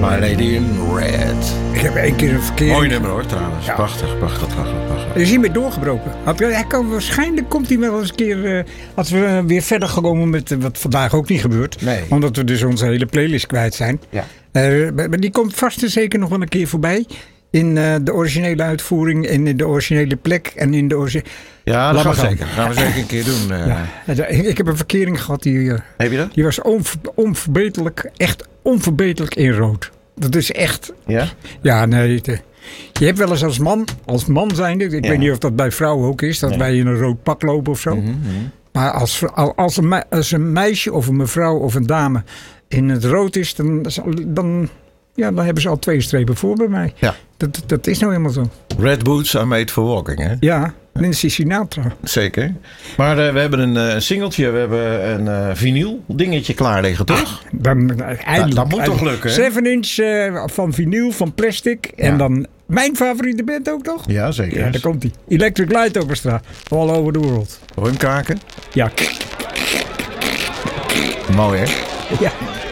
My Lady in Red. Ik heb 1 keer een verkering. Mooi nummer hoor trouwens. Ja. Prachtig. Hij is hiermee doorgebroken. Waarschijnlijk komt hij wel eens een keer... als we weer verder gekomen met wat vandaag ook niet gebeurt. Nee. Omdat we dus onze hele playlist kwijt zijn. Ja. Maar die komt vast en zeker nog wel een keer voorbij. In de originele uitvoering. En in de originele plek. En in de originele... Ja, dat Laat gaan we maar zeker. Gaan we zeker een keer doen. Ja. Ik heb een verkering gehad die... Heb je dat? Die was onverbeterlijk. Echt onverbeterlijk in rood. Dat is echt... Ja? Ja, nee. Je hebt wel eens als man zijnde... Ik weet niet of dat bij vrouwen ook is. Dat wij in een rood pak lopen of zo. Maar als een meisje of een mevrouw of een dame in het rood is... Dan hebben ze al 2 strepen voor bij mij. Ja. Dat is nou helemaal zo. Red boots are made for walking, hè? Ja, Nancy Sinatra. Zeker. Maar we hebben een singeltje, we hebben een vinyl dingetje klaar liggen, toch? Eindelijk. Dat moet toch lukken, hè? 7-inch van vinyl, van plastic. Ja. En dan mijn favoriete band ook nog. Ja, zeker. Ja, daar komt hij. Electric Light Orchestra. All over the world. Hoor je hem kraken? Ja. Mooi, hè? Ja.